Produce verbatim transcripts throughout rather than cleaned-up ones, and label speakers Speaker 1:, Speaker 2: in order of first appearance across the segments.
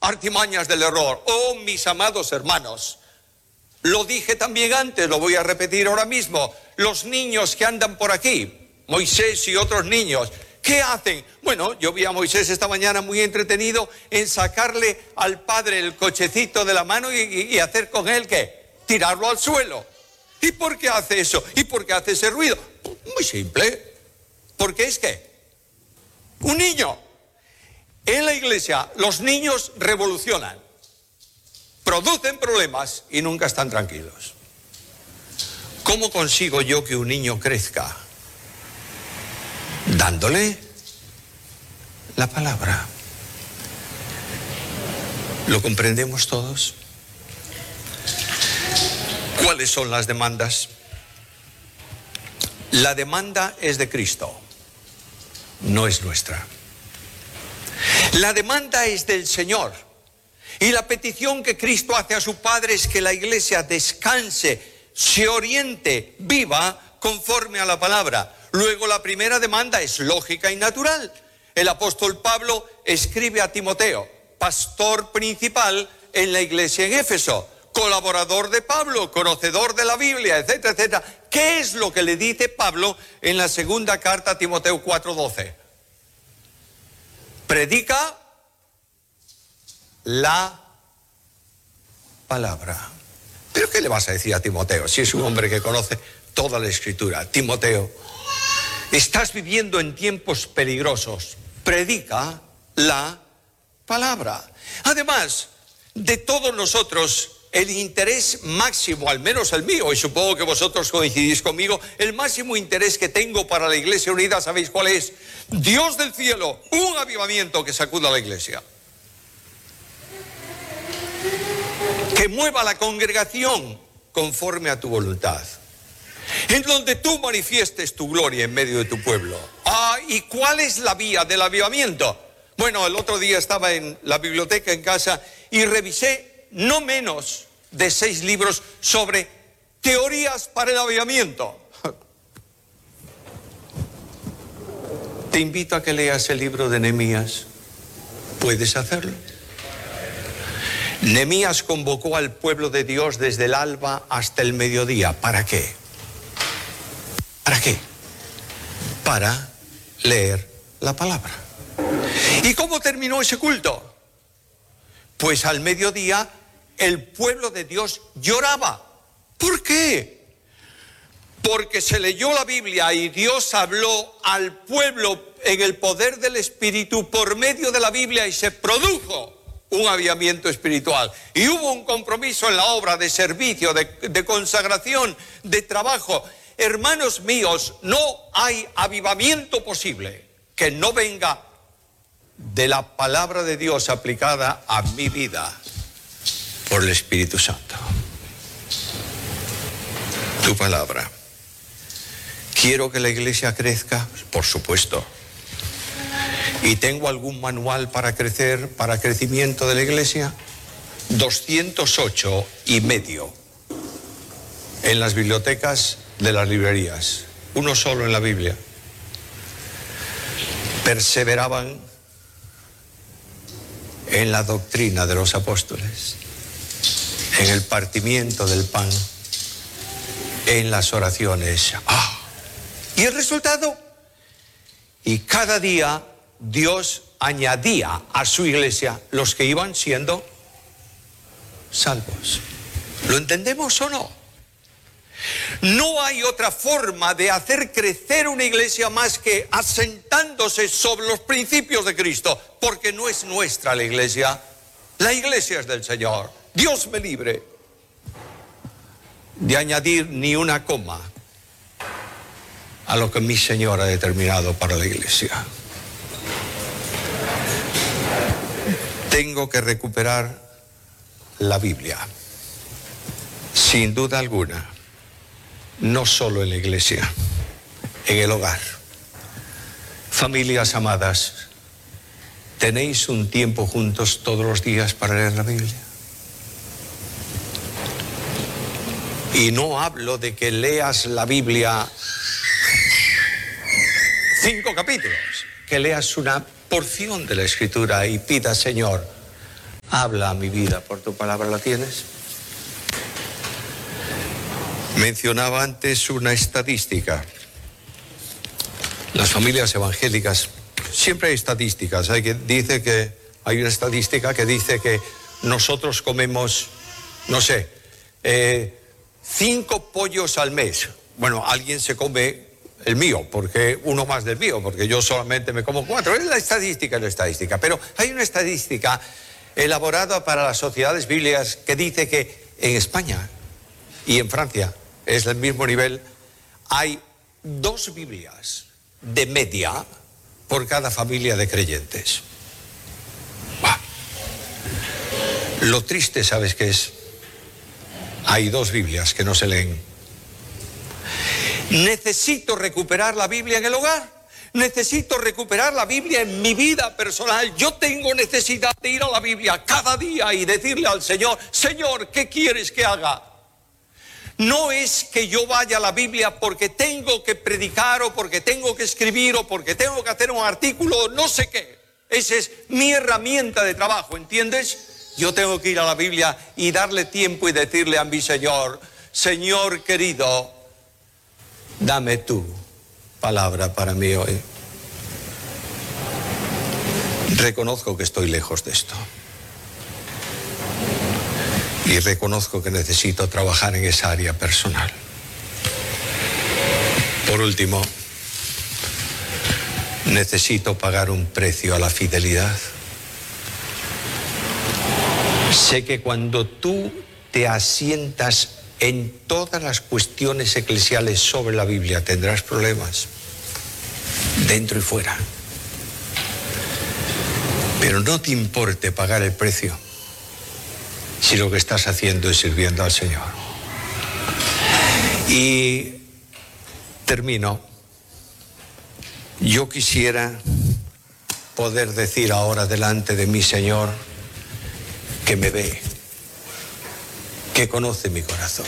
Speaker 1: artimañas del error. Oh, mis amados hermanos, lo dije también antes, lo voy a repetir ahora mismo. Los niños que andan por aquí, Moisés y otros niños, ¿qué hacen? Bueno, yo vi a Moisés esta mañana muy entretenido en sacarle al padre el cochecito de la mano y, y, y hacer con él, ¿qué? Tirarlo al suelo. ¿Y por qué hace eso? ¿Y por qué hace ese ruido? Muy simple. Porque es que un niño en la iglesia, los niños revolucionan, producen problemas y nunca están tranquilos. ¿Cómo consigo yo que un niño crezca? Dándole la palabra. ¿Lo comprendemos todos? ¿Cuáles son las demandas? La demanda es de Cristo, no es nuestra. La demanda es del Señor. Y la petición que Cristo hace a su Padre es que la iglesia descanse, se oriente, viva conforme a la palabra. Luego la primera demanda es lógica y natural. El apóstol Pablo escribe a Timoteo, pastor principal en la iglesia en Éfeso, colaborador de Pablo, conocedor de la Biblia, etcétera, etcétera. ¿Qué es lo que le dice Pablo en la segunda carta a Timoteo cuatro doce? Predica la palabra. ¿Pero qué le vas a decir a Timoteo si es un hombre que conoce toda la Escritura? Timoteo, estás viviendo en tiempos peligrosos. Predica la palabra. Además, de todos nosotros, el interés máximo, al menos el mío, y supongo que vosotros coincidís conmigo, el máximo interés que tengo para la Iglesia Unida, ¿sabéis cuál es? Dios del cielo, un avivamiento que sacuda a la iglesia. Que mueva la congregación conforme a tu voluntad. En donde tú manifiestes tu gloria en medio de tu pueblo. Ah, ¿y cuál es la vía del avivamiento? Bueno, el otro día estaba en la biblioteca en casa y revisé no menos de seis libros sobre teorías para el avivamiento. Te invito a que leas el libro de Nehemías. ¿Puedes hacerlo? Nehemías convocó al pueblo de Dios desde el alba hasta el mediodía. ¿Para qué? ¿Para qué? Para leer la palabra. ¿Y cómo terminó ese culto? Pues al mediodía el pueblo de Dios lloraba. ¿Por qué? Porque se leyó la Biblia y Dios habló al pueblo en el poder del Espíritu por medio de la Biblia y se produjo un avivamiento espiritual. Y hubo un compromiso en la obra de servicio, de, de consagración, de trabajo. Hermanos míos, no hay avivamiento posible que no venga de la palabra de Dios aplicada a mi vida por el Espíritu Santo. Tu palabra. ¿Quiero que la iglesia crezca? Por supuesto. ¿Y tengo algún manual para crecer, para crecimiento de la iglesia? doscientos ocho y medio en las bibliotecas de las librerías. Uno solo en la Biblia. Perseveraban en la doctrina de los apóstoles, en el partimiento del pan, en las oraciones. ¡Ah! ¿Y el resultado? Y cada día Dios añadía a su iglesia los que iban siendo salvos. ¿Lo entendemos o no? No hay otra forma de hacer crecer una iglesia más que asentándose sobre los principios de Cristo, porque no es nuestra la iglesia, la iglesia es del Señor. Dios me libre de añadir ni una coma a lo que mi Señor ha determinado para la iglesia. Tengo que recuperar la Biblia, sin duda alguna, no solo en la iglesia, en el hogar. Familias amadas, ¿tenéis un tiempo juntos todos los días para leer la Biblia? Y no hablo de que leas la Biblia cinco capítulos, que leas una porción de la Escritura y pida, Señor, Habla a mi vida por tu palabra. ¿La tienes? Mencionaba antes una estadística. Las familias evangélicas, siempre hay estadísticas. Hay que, dice que, hay una estadística que dice que nosotros comemos, no sé, eh, cinco pollos al mes. Bueno, alguien se come el mío, porque uno más del mío, porque yo solamente me como cuatro. Es la estadística, es la estadística. Pero hay una estadística elaborada para las sociedades bíblicas que dice que en España y en Francia, es el mismo nivel, hay dos Biblias de media por cada familia de creyentes. ¡Bah! Lo triste, ¿sabes qué es? Hay dos Biblias que no se leen. Necesito recuperar la Biblia en el hogar. Necesito recuperar la Biblia en mi vida personal. Yo tengo necesidad de ir a la Biblia cada día y decirle al Señor: Señor, ¿qué quieres que haga? No es que yo vaya a la Biblia porque tengo que predicar o porque tengo que escribir o porque tengo que hacer un artículo o no sé qué. Esa es mi herramienta de trabajo, ¿entiendes? Yo tengo que ir a la Biblia y darle tiempo y decirle a mi Señor: Señor querido, dame tu palabra para mí hoy. Reconozco que estoy lejos de esto. Y reconozco que necesito trabajar en esa área personal. Por último, necesito pagar un precio a la fidelidad. Sé que cuando tú te asientas en todas las cuestiones eclesiales sobre la Biblia tendrás problemas, dentro y fuera. Pero no te importe pagar el precio si lo que estás haciendo es sirviendo al Señor. Y termino. Yo quisiera poder decir ahora delante de mi Señor, que me ve, que conoce mi corazón.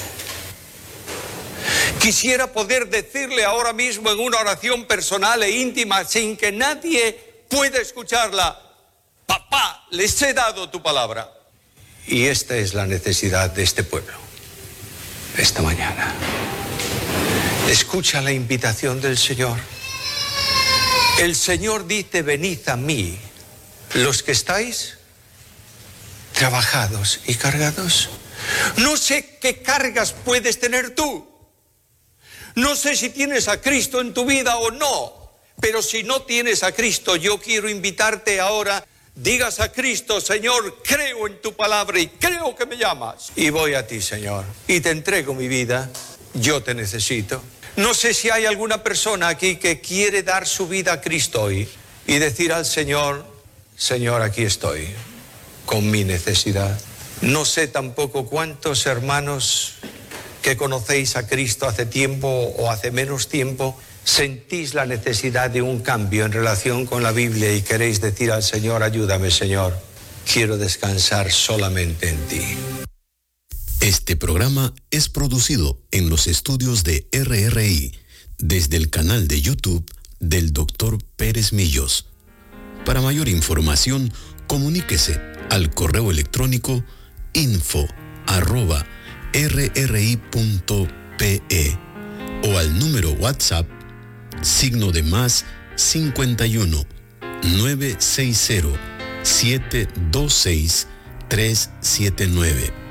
Speaker 1: Quisiera poder decirle ahora mismo en una oración personal e íntima, sin que nadie pueda escucharla: papá, les he dado tu palabra. Y esta es la necesidad de este pueblo, esta mañana. Escucha la invitación del Señor. El Señor dice: venid a mí, los que estáis trabajados y cargados. No sé qué cargas puedes tener tú. No sé si tienes a Cristo en tu vida o no. Pero si no tienes a Cristo, yo quiero invitarte ahora. Digas a Cristo: Señor, creo en tu palabra y creo que me llamas. Y voy a ti, Señor, y te entrego mi vida. Yo te necesito. No sé si hay alguna persona aquí que quiere dar su vida a Cristo hoy y decir al Señor: Señor, aquí estoy con mi necesidad. No sé tampoco cuántos hermanos que conocéis a Cristo hace tiempo o hace menos tiempo sentís la necesidad de un cambio en relación con la Biblia y queréis decir al Señor: ayúdame, Señor, quiero descansar solamente en ti.
Speaker 2: Este programa es producido en los estudios de R R I desde el canal de YouTube del doctor Pérez Millos. Para mayor información, comuníquese al correo electrónico info arroba rri punto pe o al número WhatsApp signo de más cincuenta y uno, novecientos sesenta, setecientos veintiséis, trescientos setenta y nueve.